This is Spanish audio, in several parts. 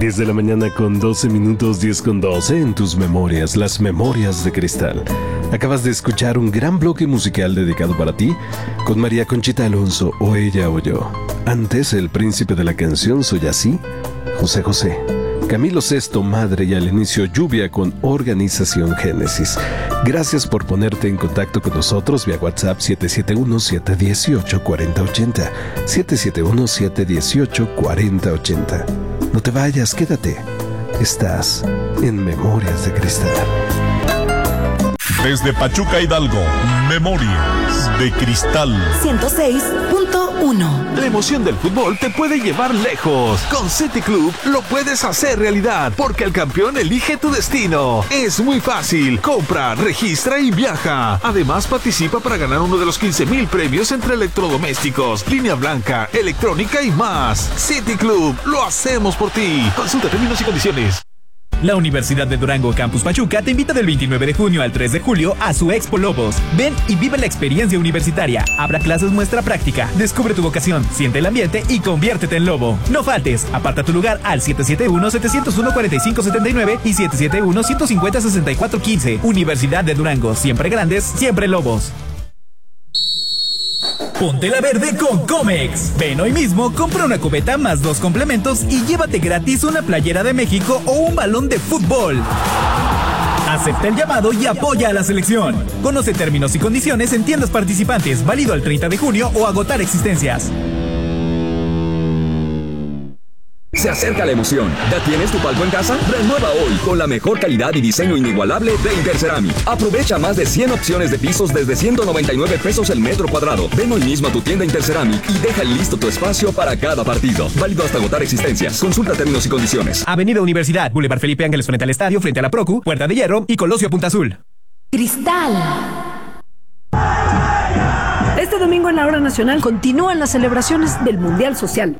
10 de la mañana con 12 minutos, 10 con 12 en tus memorias, las memorias de cristal. Acabas de escuchar un gran bloque musical dedicado para ti, con María Conchita Alonso, O ella o yo. Antes, el príncipe de la canción Soy así, José José. Camilo Sesto, Madre, y al inicio Lluvia con Organización Génesis. Gracias por ponerte en contacto con nosotros vía WhatsApp 771-718-4080. 771-718-4080. No te vayas, quédate. Estás en Memorias de Cristal. Desde Pachuca, Hidalgo, Memorias de Cristal 106.1. La emoción del fútbol te puede llevar lejos. Con City Club lo puedes hacer realidad, porque el campeón elige tu destino. Es muy fácil. Compra, registra y viaja. Además, participa para ganar uno de los 15,000 premios entre electrodomésticos, línea blanca, electrónica y más. City Club, lo hacemos por ti. Consulta términos y condiciones. La Universidad de Durango Campus Pachuca te invita del 29 de junio al 3 de julio a su Expo Lobos. Ven y vive la experiencia universitaria. Habrá clases muestra práctica. Descubre tu vocación, siente el ambiente y conviértete en lobo. No faltes. Aparta tu lugar al 771-701-4579 y 771-150-6415. Universidad de Durango. Siempre grandes, siempre lobos. Ponte la verde con Comex. Ven hoy mismo, compra una cubeta más 2 complementos y llévate gratis una playera de México o un balón de fútbol. Acepta el llamado y apoya a la selección. Conoce términos y condiciones en tiendas participantes, válido al 30 de junio o agotar existencias. Se acerca la emoción. ¿Ya tienes tu palco en casa? Renueva hoy con la mejor calidad y diseño inigualable de Interceramic. Aprovecha más de 100 opciones de pisos desde 199 pesos el metro cuadrado. Ven hoy mismo a tu tienda Interceramic y deja listo tu espacio para cada partido. Válido hasta agotar existencias. Consulta términos y condiciones. Avenida Universidad, Boulevard Felipe Ángeles frente al estadio, frente a la Procu, Puerta de Hierro y Colosio Punta Azul. Cristal. Este domingo en la Hora Nacional continúan las celebraciones del Mundial Social.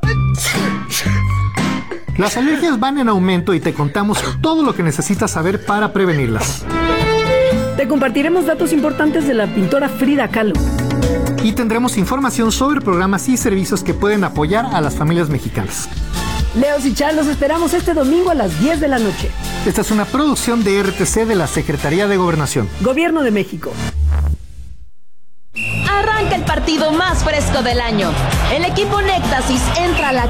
Las alergias van en aumento y te contamos todo lo que necesitas saber para prevenirlas. Te compartiremos datos importantes de la pintora Frida Kahlo. Y tendremos información sobre programas y servicios que pueden apoyar a las familias mexicanas. Leos y Char, los esperamos este domingo a las 10 de la noche. Esta es una producción de RTC de la Secretaría de Gobernación. Gobierno de México. Arranca el partido más fresco del año. El equipo Néctasis entra a la